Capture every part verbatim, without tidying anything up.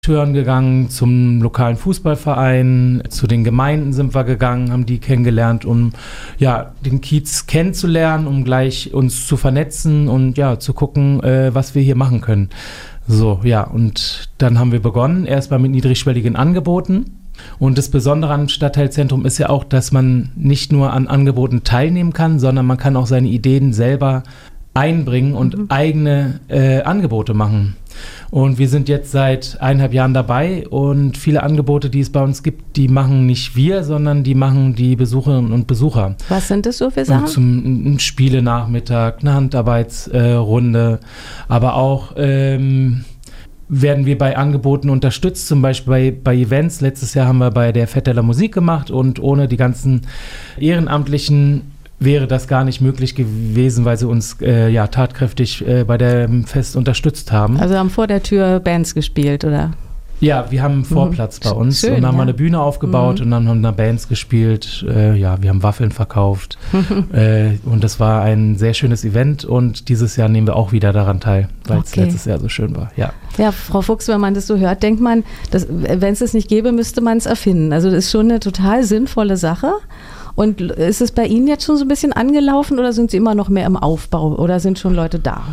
Touren gegangen, zum lokalen Fußballverein, zu den Gemeinden sind wir gegangen, haben die kennengelernt, um ja, den Kiez kennenzulernen, um gleich uns zu vernetzen und ja, zu gucken, äh, was wir hier machen können. So, ja, und dann haben wir begonnen, erstmal mit niedrigschwelligen Angeboten. Und das Besondere am Stadtteilzentrum ist ja auch, dass man nicht nur an Angeboten teilnehmen kann, sondern man kann auch seine Ideen selber einbringen und mhm. eigene äh, Angebote machen. Und wir sind jetzt seit eineinhalb Jahren dabei und viele Angebote, die es bei uns gibt, die machen nicht wir, sondern die machen die Besucherinnen und Besucher. Was sind das so für Sachen? Zum ein Spielenachmittag, eine Handarbeitsrunde, äh, aber auch ähm, werden wir bei Angeboten unterstützt, zum Beispiel bei, bei Events. Letztes Jahr haben wir bei der Vetteler Musik gemacht und ohne die ganzen Ehrenamtlichen wäre das gar nicht möglich gewesen, weil sie uns äh, ja tatkräftig äh, bei dem Fest unterstützt haben. Also haben vor der Tür Bands gespielt, oder? Ja, wir haben einen Vorplatz mhm. bei uns Schön, und haben ja. eine Bühne aufgebaut mhm. und dann haben da Bands gespielt. Äh, ja, wir haben Waffeln verkauft äh, und das war ein sehr schönes Event und dieses Jahr nehmen wir auch wieder daran teil, weil es okay. letztes Jahr so schön war. Ja. Ja, Frau Fuchs, wenn man das so hört, denkt man, wenn es es nicht gäbe, müsste man es erfinden. Also das ist schon eine total sinnvolle Sache. Und ist es bei Ihnen jetzt schon so ein bisschen angelaufen oder sind Sie immer noch mehr im Aufbau oder sind schon Leute da?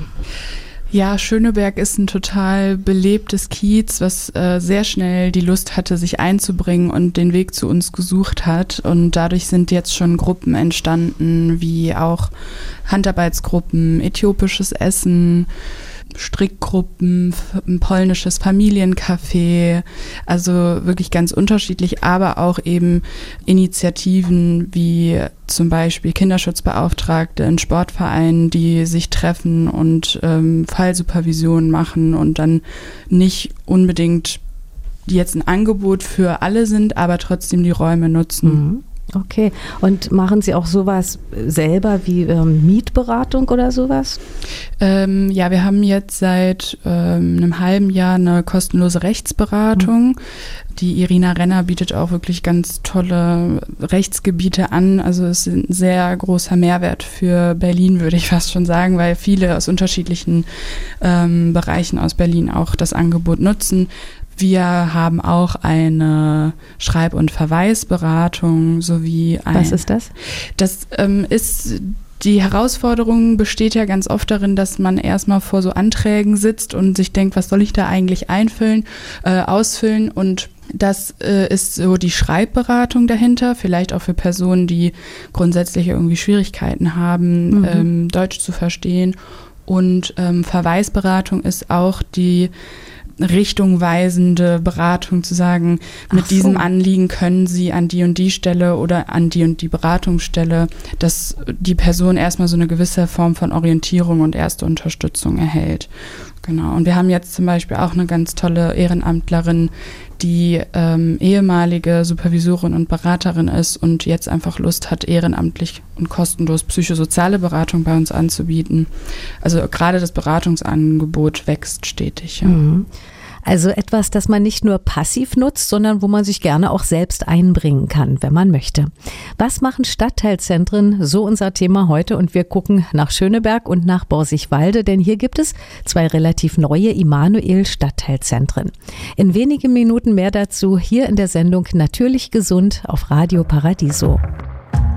Ja, Schöneberg ist ein total belebtes Kiez, was äh, sehr schnell die Lust hatte, sich einzubringen und den Weg zu uns gesucht hat. Und dadurch sind jetzt schon Gruppen entstanden, wie auch Handarbeitsgruppen, äthiopisches Essen, Strickgruppen, ein polnisches Familiencafé, also wirklich ganz unterschiedlich, aber auch eben Initiativen wie zum Beispiel Kinderschutzbeauftragte in Sportvereinen, die sich treffen und ähm, Fallsupervision machen und dann nicht unbedingt jetzt ein Angebot für alle sind, aber trotzdem die Räume nutzen. Mhm. Okay. Und machen Sie auch sowas selber wie ähm, Mietberatung oder sowas? Ähm, ja, wir haben jetzt seit ähm, einem halben Jahr eine kostenlose Rechtsberatung. Mhm. Die Irina Renner bietet auch wirklich ganz tolle Rechtsgebiete an. Also es ist ein sehr großer Mehrwert für Berlin, würde ich fast schon sagen, weil viele aus unterschiedlichen ähm, Bereichen aus Berlin auch das Angebot nutzen. Wir haben auch eine Schreib- und Verweisberatung sowie ein... Was ist das? Das ähm, ist... Die Herausforderung besteht ja ganz oft darin, dass man erstmal vor so Anträgen sitzt und sich denkt, was soll ich da eigentlich einfüllen, äh, ausfüllen, und das äh, ist so die Schreibberatung dahinter, vielleicht auch für Personen, die grundsätzlich irgendwie Schwierigkeiten haben, mhm. ähm, Deutsch zu verstehen. Und ähm, Verweisberatung ist auch die richtungweisende Beratung, zu sagen, mit so. diesem Anliegen können Sie an die und die Stelle oder an die und die Beratungsstelle, dass die Person erstmal so eine gewisse Form von Orientierung und erste Unterstützung erhält. Genau. Und wir haben jetzt zum Beispiel auch eine ganz tolle Ehrenamtlerin, die ähm, ehemalige Supervisorin und Beraterin ist und jetzt einfach Lust hat, ehrenamtlich und kostenlos psychosoziale Beratung bei uns anzubieten. Also gerade das Beratungsangebot wächst stetig. Ja. Mhm. Also etwas, das man nicht nur passiv nutzt, sondern wo man sich gerne auch selbst einbringen kann, wenn man möchte. Was machen Stadtteilzentren? So unser Thema heute, und wir gucken nach Schöneberg und nach Borsigwalde, denn hier gibt es zwei relativ neue Immanuel-Stadtteilzentren. In wenigen Minuten mehr dazu hier in der Sendung Natürlich gesund auf Radio Paradiso.